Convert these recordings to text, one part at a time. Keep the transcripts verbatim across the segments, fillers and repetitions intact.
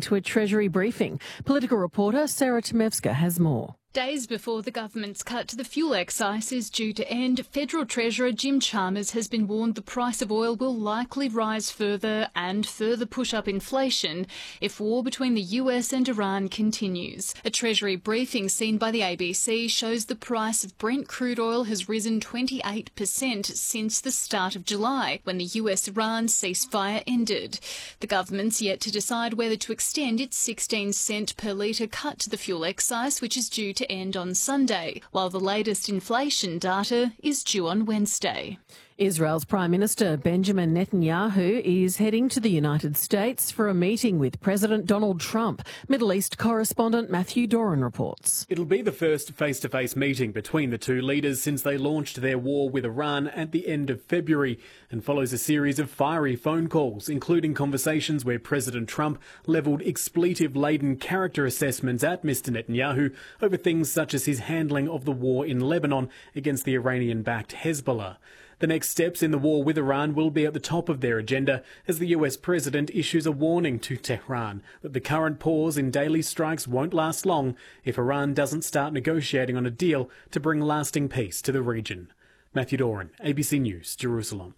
to a Treasury briefing. Political reporter Sarah Temevska has more. Days before the government's cut to the fuel excise is due to end, Federal Treasurer Jim Chalmers has been warned the price of oil will likely rise further and further push up inflation if war between the U S and Iran continues. A Treasury briefing seen by the A B C shows the price of Brent crude oil has risen twenty-eight percent since the start of July, when the U S-Iran ceasefire ended. The government's yet to decide whether to extend its sixteen cent per litre cut to the fuel excise, which is due to end on Sunday, while the latest inflation data is due on Wednesday. Israel's Prime Minister Benjamin Netanyahu is heading to the United States for a meeting with President Donald Trump. Middle East correspondent Matthew Doran reports. It'll be the first face-to-face meeting between the two leaders since they launched their war with Iran at the end of February, and follows a series of fiery phone calls, including conversations where President Trump levelled expletive-laden character assessments at Mister Netanyahu over things such as his handling of the war in Lebanon against the Iranian-backed Hezbollah. The next steps in the war with Iran will be at the top of their agenda as the U S president issues a warning to Tehran that the current pause in daily strikes won't last long if Iran doesn't start negotiating on a deal to bring lasting peace to the region. Matthew Doran, A B C News, Jerusalem.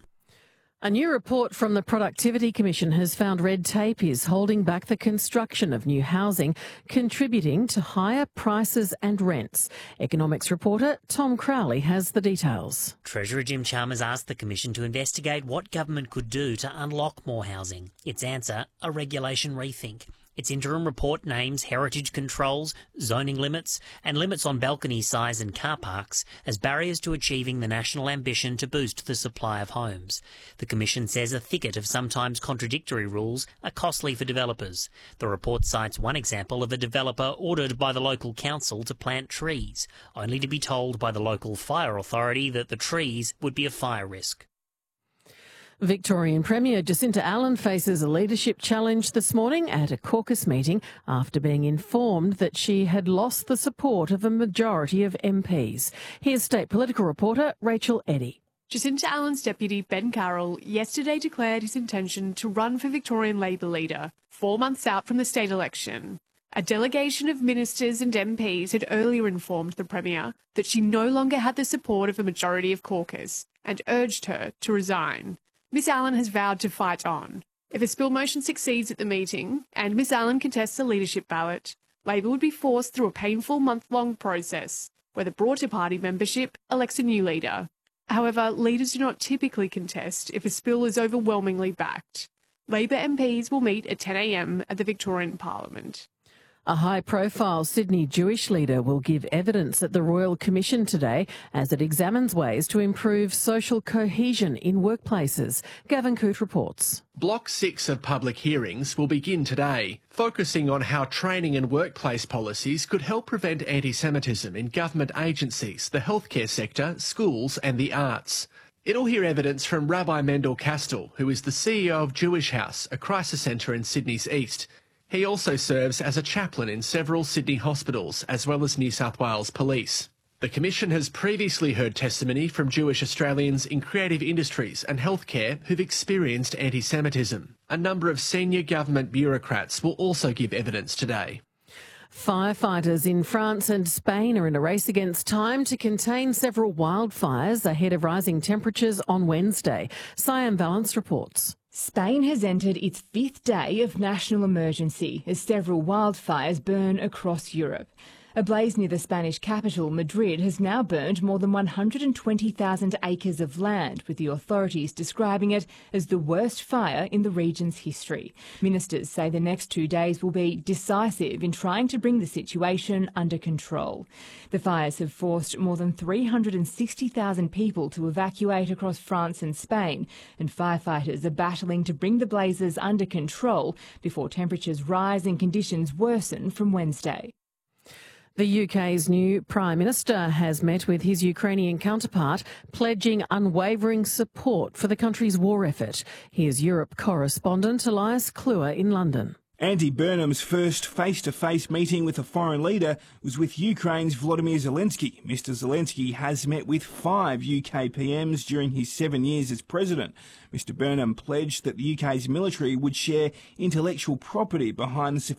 A new report from the Productivity Commission has found red tape is holding back the construction of new housing, contributing to higher prices and rents. Economics reporter Tom Crowley has the details. Treasurer Jim Chalmers asked the Commission to investigate what government could do to unlock more housing. Its answer, a regulation rethink. Its interim report names heritage controls, zoning limits and limits on balcony size and car parks as barriers to achieving the national ambition to boost the supply of homes. The Commission says a thicket of sometimes contradictory rules are costly for developers. The report cites one example of a developer ordered by the local council to plant trees, only to be told by the local fire authority that the trees would be a fire risk. Victorian Premier Jacinta Allan faces a leadership challenge this morning at a caucus meeting after being informed that she had lost the support of a majority of M Ps. Here's state political reporter Rachel Eddy. Jacinta Allan's deputy Ben Carroll yesterday declared his intention to run for Victorian Labor leader, four months out from the state election. A delegation of ministers and M Ps had earlier informed the Premier that she no longer had the support of a majority of caucus and urged her to resign. Miss Allan has vowed to fight on. If a spill motion succeeds at the meeting and Miss Allan contests a leadership ballot, Labor would be forced through a painful month-long process where the broader party membership elects a new leader. However, leaders do not typically contest if a spill is overwhelmingly backed. Labor M Ps will meet at ten a m at the Victorian Parliament. A high-profile Sydney Jewish leader will give evidence at the Royal Commission today as it examines ways to improve social cohesion in workplaces. Gavin Coote reports. Block six of public hearings will begin today, focusing on how training and workplace policies could help prevent anti-Semitism in government agencies, the healthcare sector, schools and the arts. It'll hear evidence from Rabbi Mendel Kastel, who is the C E O of Jewish House, a crisis centre in Sydney's east. He also serves as a chaplain in several Sydney hospitals, as well as New South Wales Police. The Commission has previously heard testimony from Jewish Australians in creative industries and healthcare who've experienced anti-Semitism. A number of senior government bureaucrats will also give evidence today. Firefighters in France and Spain are in a race against time to contain several wildfires ahead of rising temperatures on Wednesday. Siam Valance reports. Spain has entered its fifth day of national emergency as several wildfires burn across Europe. A blaze near the Spanish capital, Madrid, has now burned more than one hundred twenty thousand acres of land, with the authorities describing it as the worst fire in the region's history. Ministers say the next two days will be decisive in trying to bring the situation under control. The fires have forced more than three hundred sixty thousand people to evacuate across France and Spain, and firefighters are battling to bring the blazes under control before temperatures rise and conditions worsen from Wednesday. The U K's new Prime Minister has met with his Ukrainian counterpart, pledging unwavering support for the country's war effort. Here's Europe correspondent Elias Kluwer in London. Andy Burnham's first face-to-face meeting with a foreign leader was with Ukraine's Volodymyr Zelensky. Mister Zelensky has met with five U K P Ms during his seven years as president. Mister Burnham pledged that the U K's military would share intellectual property behind the